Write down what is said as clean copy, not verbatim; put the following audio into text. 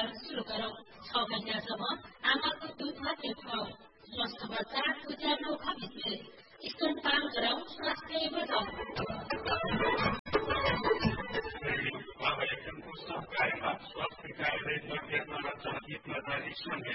अभियान सुरु गरौँ। 6 महिनासम्म आमाको दुध मात्रै खुवाऊ। स्वस्थ बच्चा तुच्याउनु खबिसले। स्तनपान गराऊ, स्वास्थ्य बचाऊ। सहकारीमा स्वास्थ्य कार्यालय जनहितमा जारी सन्देश